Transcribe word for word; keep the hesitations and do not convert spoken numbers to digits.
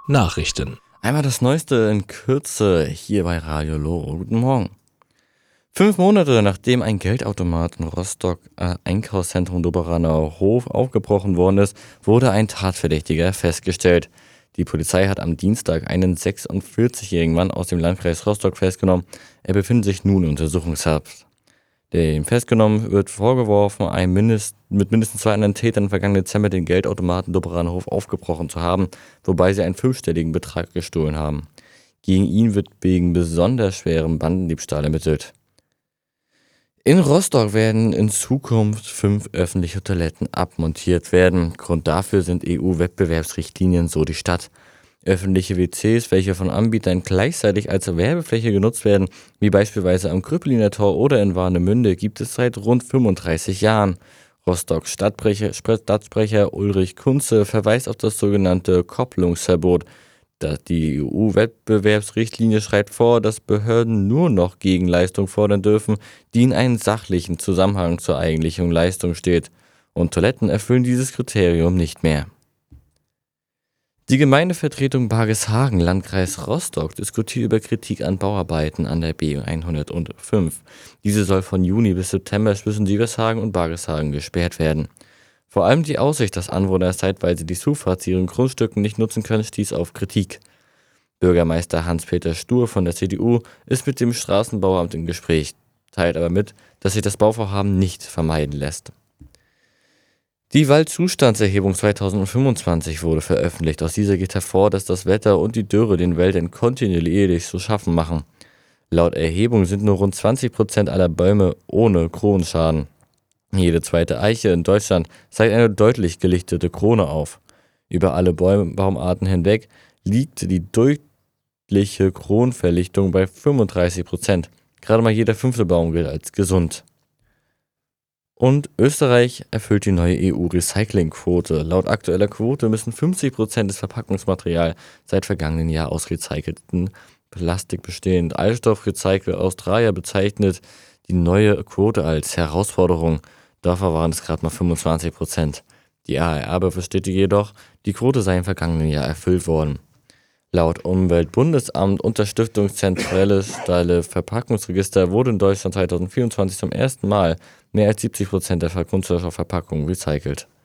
Nachrichten. Einmal das Neueste in Kürze hier bei Radio Loro. Guten Morgen. Fünf Monate nachdem ein Geldautomat in Rostock äh, Einkaufszentrum Doberaner Hof aufgebrochen worden ist, wurde ein Tatverdächtiger festgestellt. Die Polizei hat am Dienstag einen sechsundvierzigjährigen Mann aus dem Landkreis Rostock festgenommen. Er befindet sich nun in Untersuchungshaft. Dem Festgenommen wird vorgeworfen, ein Mindest, mit mindestens zwei anderen Tätern im vergangenen Dezember den Geldautomaten Doberaner Hof aufgebrochen zu haben, wobei sie einen fünfstelligen Betrag gestohlen haben. Gegen ihn wird wegen besonders schwerem Bandendiebstahl ermittelt. In Rostock werden in Zukunft fünf öffentliche Toiletten abmontiert werden. Grund dafür sind E U-Wettbewerbsrichtlinien, so die Stadt. Öffentliche W Cs, welche von Anbietern gleichzeitig als Werbefläche genutzt werden, wie beispielsweise am Krüppeliner Tor oder in Warnemünde, gibt es seit rund fünfunddreißig Jahren. Rostocks Stadtsprecher, Stadtsprecher Ulrich Kunze verweist auf das sogenannte Kopplungsverbot. Die E U-Wettbewerbsrichtlinie schreibt vor, dass Behörden nur noch Gegenleistung fordern dürfen, die in einem sachlichen Zusammenhang zur eigentlichen Leistung steht. Und Toiletten erfüllen dieses Kriterium nicht mehr. Die Gemeindevertretung Bargishagen, Landkreis Rostock, diskutiert über Kritik an Bauarbeiten an der B hundertfünf. Diese soll von Juni bis September zwischen Sievershagen und Bargishagen gesperrt werden. Vor allem die Aussicht, dass Anwohner zeitweise die Zufahrt zu ihren Grundstücken nicht nutzen können, stieß auf Kritik. Bürgermeister Hans-Peter Stur von der C D U ist mit dem Straßenbauamt im Gespräch, teilt aber mit, dass sich das Bauvorhaben nicht vermeiden lässt. Die Waldzustandserhebung zweitausendfünfundzwanzig wurde veröffentlicht. Aus dieser geht hervor, dass das Wetter und die Dürre den Wäldern kontinuierlich zu schaffen machen. Laut Erhebung sind nur rund zwanzig Prozent aller Bäume ohne Kronenschaden. Jede zweite Eiche in Deutschland zeigt eine deutlich gelichtete Krone auf. Über alle Bäum- Baumarten hinweg liegt die deutliche Kronenverlichtung bei fünfunddreißig Prozent. Gerade mal jeder fünfte Baum gilt als gesund. Und Österreich erfüllt die neue E U-Recyclingquote. Laut aktueller Quote müssen fünfzig Prozent des Verpackungsmaterials seit vergangenen Jahr aus recyceltem Plastik bestehen. Altstoffrecycle Australia bezeichnet die neue Quote als Herausforderung. Dafür waren es gerade mal fünfundzwanzig Prozent. Die A R A bestätigt jedoch, die Quote sei im vergangenen Jahr erfüllt worden. Laut Umweltbundesamt und der Stiftung Zentrales Verpackungsregister wurde in Deutschland zweitausendvierundzwanzig zum ersten Mal mehr als siebzig Prozent der Kunststoffverpackungen recycelt.